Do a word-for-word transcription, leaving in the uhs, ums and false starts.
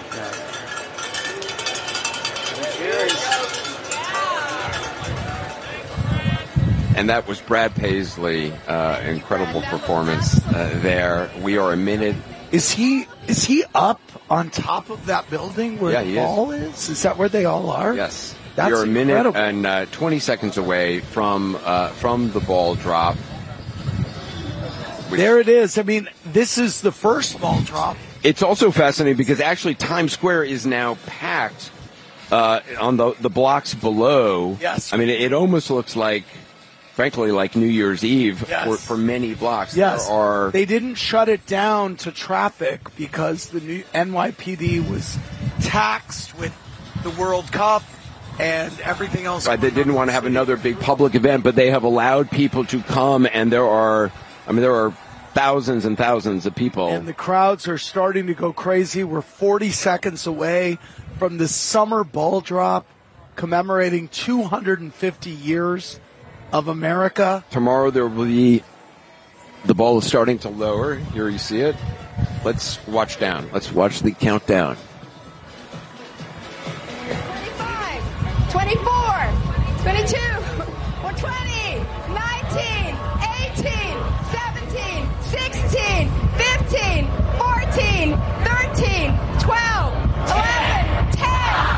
And that was Brad Paisley, uh, incredible performance uh, there. We are a minute. Is he is he up on top of that building where yeah, the he ball is. is? Is that where they all are? Yes. That's You're a minute incredible. and uh, twenty seconds away from uh, from the ball drop. There it is. I mean, this is the first ball drop. It's also fascinating because actually Times Square is now packed uh, on the the blocks below. Yes. I mean, it, it almost looks like, frankly, like New Year's Eve yes. for, for many blocks. Yes. There are They didn't shut it down to traffic because the new N Y P D was taxed with the World Cup and everything else. Right, they didn't want to have another big public event, but they have allowed people to come, and there are, I mean, there are thousands and thousands of people. And the crowds are starting to go crazy. We're forty seconds away from the summer ball drop commemorating two hundred fifty years of America. Tomorrow there will be, the ball is starting to lower. Here you see it. Let's watch down. Let's watch the countdown. twenty-four